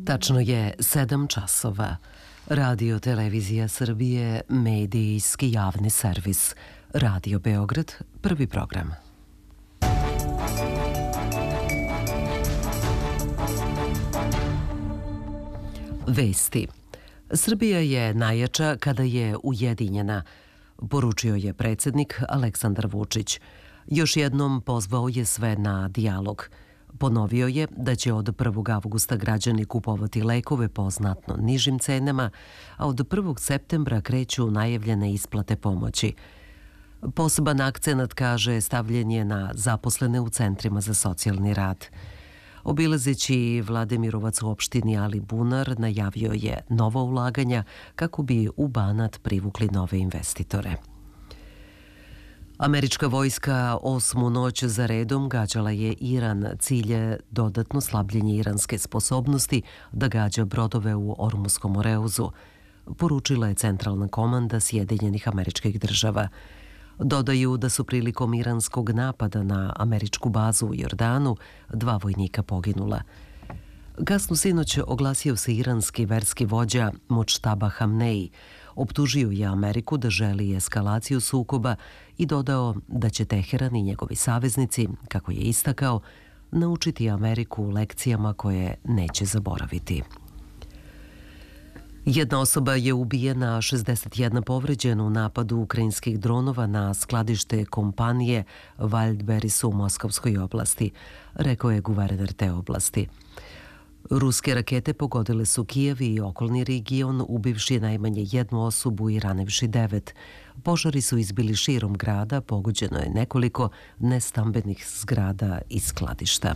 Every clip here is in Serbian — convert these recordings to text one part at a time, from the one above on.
Tačno je 7 časova. Radio Televizija Srbije, medijski javni servis. Radio Beograd, prvi program. Vesti. Srbija je najjača kada je ujedinjena, poručio je predsjednik Aleksandar Vučić. Još jednom pozvao je sve na dijalog. Ponovio je da će od 1. avgusta građani kupovati lekove po znatno nižim cenama, a od 1. septembra kreću najavljene isplate pomoći. Poseban akcenat, kaže, stavljen je na zaposlene u centrima za socijalni rad. Obilazeći Vladimirovac u opštini Alibunar, najavio je nova ulaganja kako bi u Banat privukli nove investitore. Američka vojska 8. noć za redom gađala je Iran. Cilj je dodatno slabljenje iranske sposobnosti da gađa brodove u Ormuskom moreuzu, poručila je centralna komanda Sjedinjenih Američkih Država. Dodaju da su prilikom iranskog napada na američku bazu u Jordanu 2 vojnika poginula. Kasno sinoć oglasio se iranski verski vođa Močtaba Hamneji. Optužio je Ameriku da želi eskalaciju sukoba i dodao da će Teheran i njegovi saveznici, kako je istakao, naučiti Ameriku lekcijama koje neće zaboraviti. Jedna osoba je ubijena, a 61 povređena u napadu ukrajinskih dronova na skladište kompanije Wildberries u Moskovskoj oblasti, rekao je guverner te oblasti. Ruske rakete pogodile su Kijev i okolni region, ubivši najmanje 1 osobu i ranivši 9. Požari su izbili širom grada, pogođeno je nekoliko nestambenih zgrada i skladišta.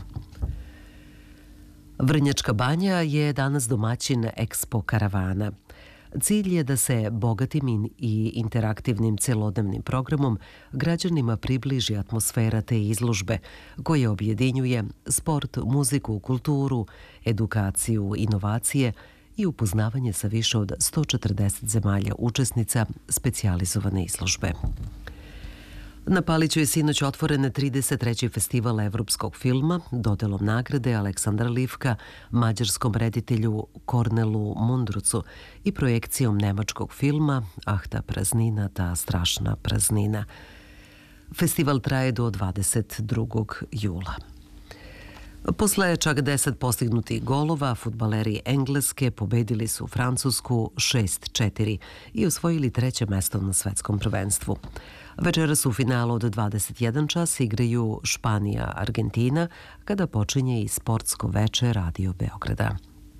Vrnjačka Banja je danas domaćin Expo karavana. Cilj je da se bogatim i interaktivnim celodnevnim programom građanima približi atmosfera te izložbe, koja objedinjuje sport, muziku, kulturu, edukaciju, inovacije i upoznavanje sa više od 140 zemalja učesnica specijalizovane izložbe. Na Paliću je sinoć otvoren 33. festival evropskog filma, dodelom nagrade Aleksandra Livka, mađarskom reditelju Kornelu Mundrucu i projekcijom nemačkog filma Ah, ta praznina, ta strašna praznina. Festival traje do 22. jula. Posle čak 10 postignutih golova, fudbaleri Engleske pobedili su Francusku 6-4 i osvojili 3. mesto na svetskom prvenstvu. Večeras u finalu od 21 čas igraju Španija-Argentina, kada počinje i sportsko veče Radio Beograda.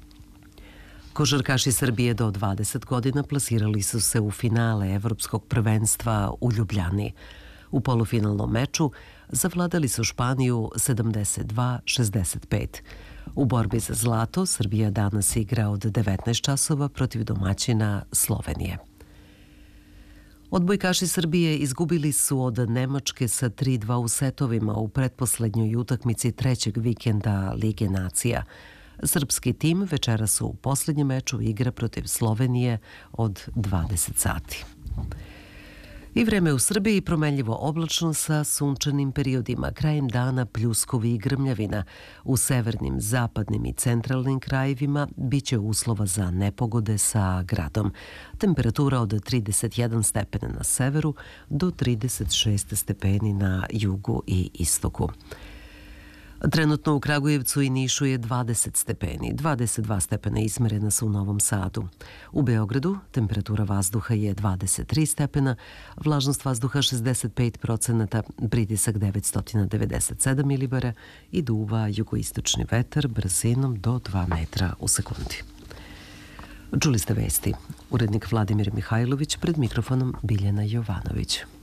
Košarkaši Srbije do 20 godina plasirali su se u finale Evropskog prvenstva u Ljubljani. U polufinalnom meču zavladali su Španiju 72-65. U borbi za zlato Srbija danas igra od 19 časova protiv domaćina Slovenije. Odbojkaši Srbije izgubili su od Nemačke sa 3-2 u setovima u pretposlednjoj utakmici 3. vikenda Lige nacija. Srpski tim večeras u posljednjem meču igra protiv Slovenije od 20 sati. I vreme u Srbiji promenljivo oblačno sa sunčanim periodima. Krajem dana pljuskovi i grmljavina. U severnim, zapadnim i centralnim krajevima biće uslova za nepogode sa gradom. Temperatura od 31 stepena na severu do 36 stepeni na jugu i istoku. Trenutno u Kragujevcu i Nišu je 20 stepeni, 22 stepena izmerena su u Novom Sadu. U Beogradu temperatura vazduha je 23 stepena, vlažnost vazduha 65%, pritisak 997 milibara i duva jugoistočni vetar brzinom do 2 metra u sekundi. Čuli ste vesti. Urednik Vladimir Mihajlović, pred mikrofonom Biljana Jovanović.